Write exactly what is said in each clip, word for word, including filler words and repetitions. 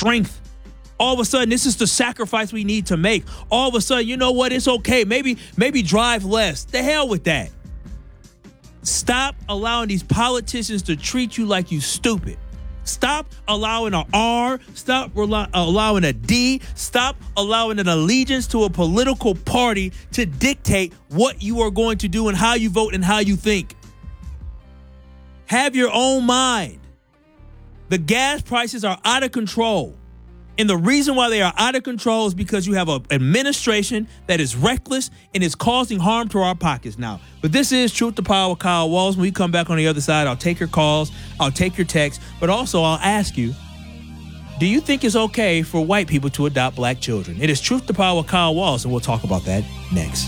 strength. All of a sudden, this is the sacrifice we need to make. All of a sudden, you know what? It's okay. Maybe, maybe drive less. The hell with that. Stop allowing these politicians to treat you like you stupid. Stop allowing an R. Stop rel- allowing a D. Stop allowing an allegiance to a political party to dictate what you are going to do and how you vote and how you think. Have your own mind. The gas prices are out of control. And the reason why they are out of control is because you have an administration that is reckless and is causing harm to our pockets now. But this is Truth to Power with Kyle Walls. When we come back on the other side, I'll take your calls, I'll take your texts, but also I'll ask you, do you think it's okay for white people to adopt black children? It is Truth to Power with Kyle Walls, and we'll talk about that next.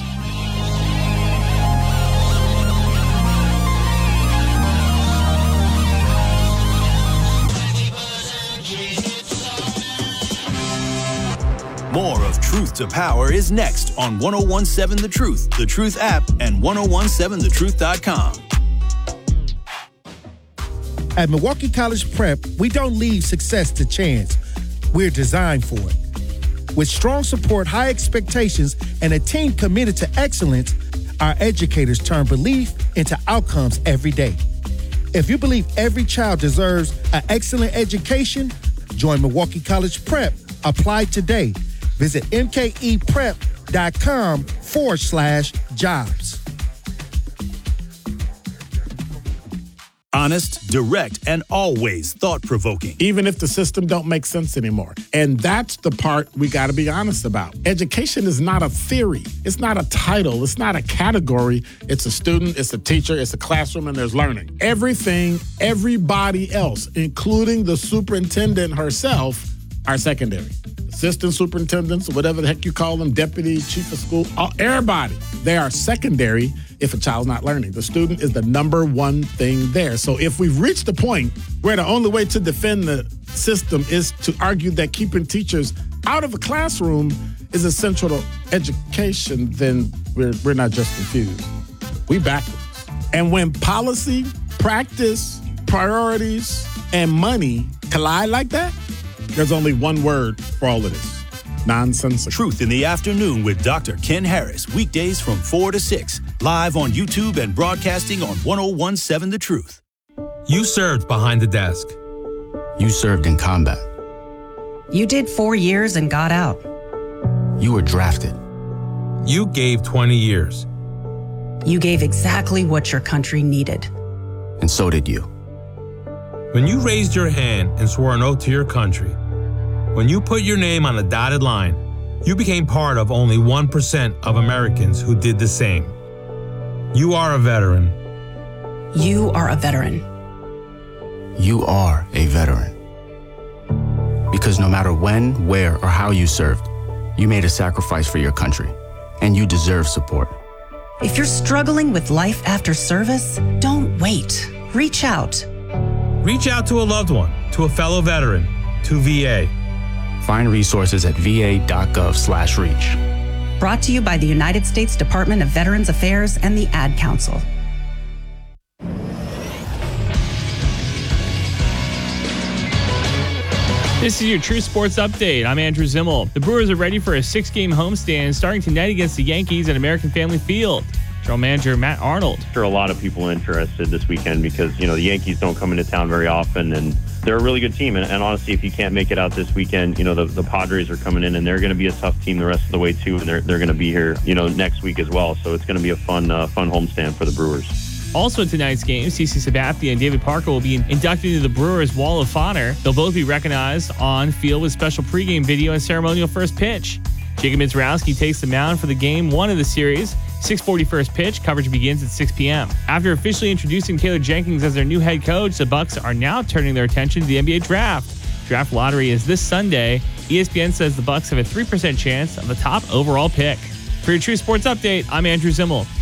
More of Truth to Power is next on one oh one seven The Truth, The Truth app, and ten seventeen the truth dot com. At Milwaukee College Prep, we don't leave success to chance. We're designed for it. With strong support, high expectations, and a team committed to excellence, our educators turn belief into outcomes every day. If you believe every child deserves an excellent education, join Milwaukee College Prep. Apply today. Visit mkeprep.com forward slash jobs. Honest, direct, and always thought-provoking. Even if the system don't make sense anymore. And that's the part we got to be honest about. Education is not a theory. It's not a title. It's not a category. It's a student, it's a teacher, it's a classroom, and there's learning. Everything, everybody else, including the superintendent herself, are secondary. Assistant superintendents, or whatever the heck you call them, deputy, chief of school, all, everybody, they are secondary if a child's not learning. The student is the number one thing there. So if we've reached the point where the only way to defend the system is to argue that keeping teachers out of a classroom is essential to education, then we're, we're not just confused. We backwards. And when policy, practice, priorities, and money collide like that, there's only one word for all of this. Nonsensical. Truth in the Afternoon with Doctor Ken Harris. Weekdays from four to six. Live on YouTube and broadcasting on ten seventeen The Truth. You served behind the desk. You served in combat. You did four years and got out. You were drafted. You gave twenty years. You gave exactly what your country needed. And so did you. When you raised your hand and swore an oath to your country, when you put your name on a dotted line, you became part of only one percent of Americans who did the same. You are a veteran. You are a veteran. You are a veteran. Because no matter when, where, or how you served, you made a sacrifice for your country, and you deserve support. If you're struggling with life after service, don't wait. Reach out. Reach out to a loved one, to a fellow veteran, to V A. Find resources at va.gov slash reach. Brought to you by the United States Department of Veterans Affairs and the Ad Council. This is your True Sports Update. I'm Andrew Zimmel. The Brewers are ready for a six-game homestand starting tonight against the Yankees at American Family Field. General Manager Matt Arnold. There are a lot of people interested this weekend because, you know, the Yankees don't come into town very often, and they're a really good team. And, and honestly, if you can't make it out this weekend, you know, the, the Padres are coming in, and they're going to be a tough team the rest of the way, too. And they're, they're going to be here, you know, next week as well. So it's going to be a fun, uh, fun homestand for the Brewers. Also in tonight's game, CeCe Sabathia and David Parker will be inducted into the Brewers Wall of Honor. They'll both be recognized on field with special pregame video and ceremonial first pitch. Jacob Mizrowski takes the mound for the game one of the series. six forty first pitch. Coverage begins at six p.m. After officially introducing Taylor Jenkins as their new head coach, the Bucks are now turning their attention to the N B A draft. Draft lottery is this Sunday. E S P N says the Bucks have a three percent chance of the top overall pick. For your True Sports Update, I'm Andrew Zimmel.